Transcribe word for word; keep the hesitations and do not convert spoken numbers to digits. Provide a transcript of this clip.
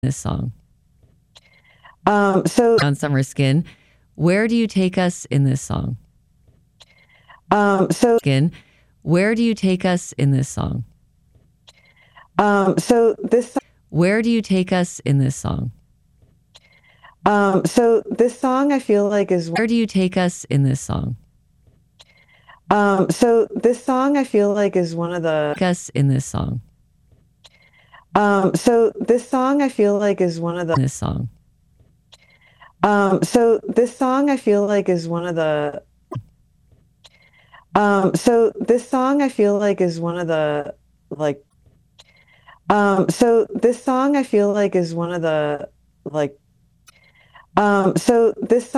This song. Um, so, On Summer Skin. Where do you take us in this song? um, so, Skin. Where do you take us in this song? um, so this, Where do you take us in this song? um, so this song I feel like is, Where do you take us in this song? um, so this song I feel like is one of the, Take us in this song. um, so this song I feel like is one of the, This song. um, so this song I feel like is one of the, um, so this song I feel like is one of the, like, um, so this song I feel like is one of the, like, um, so this